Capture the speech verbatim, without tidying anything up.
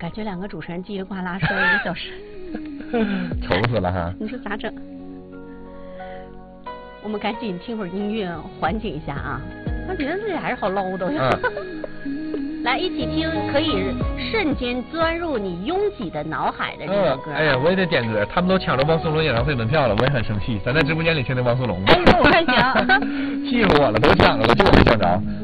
感觉两个主持人叽里呱啦说了一个小时， 愁死了哈。 你说咋整？我们赶紧听会儿音乐缓解一下啊！我觉得自己还是好唠叨呀。嗯、来，一起听可以瞬间钻入你拥挤的脑海的这首歌。 嗯、哎呀，我也得点歌，他们都抢着汪苏泷演唱会门票了，我也很生气。咱在直播间里听听汪苏泷吧。 哎，那我还行。 气死我了，都抢着了，就我没抢着。